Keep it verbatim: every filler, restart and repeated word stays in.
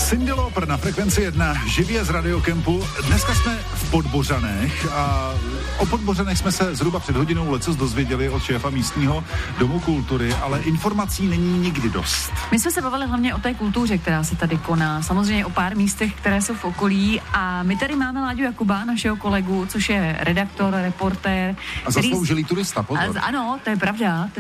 Cyndi Lauper na Frekvenci jedna, živě z Radiokempu. Dneska jsme v Podbořanech a o Podbořanech jsme se zhruba před hodinou lecos dozvěděli od šéfa místního domu kultury, ale informací není nikdy dost. My jsme se bavili hlavně o té kultuře, která se tady koná, samozřejmě o pár místech, které jsou v okolí, a my tady máme Láďu Jakuba, našeho kolegu, což je redaktor, reportér. A zasloužilý turista, pozor. A, ano, to je pravda.